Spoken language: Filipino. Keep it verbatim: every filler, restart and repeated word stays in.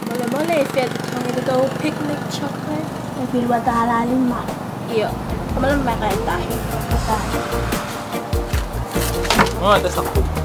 boleh-boleh Fiat itu tahu picnic chocolate. Tapi buat halalin mah. Iya. Kemarin makan tahi. Kata. Oh, ada sakto.